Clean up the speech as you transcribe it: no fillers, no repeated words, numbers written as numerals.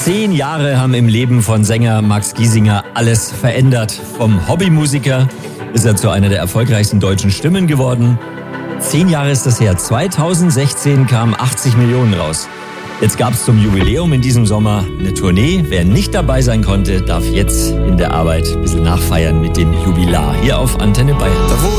10 Jahre haben im Leben von Sänger Max Giesinger alles verändert. Vom Hobbymusiker ist er zu einer der erfolgreichsten deutschen Stimmen geworden. 10 Jahre ist das her. 2016 kamen 80 Millionen raus. Jetzt gab es zum Jubiläum in diesem Sommer eine Tournee. Wer nicht dabei sein konnte, darf jetzt in der Arbeit ein bisschen nachfeiern mit dem Jubilar hier auf Antenne Bayern.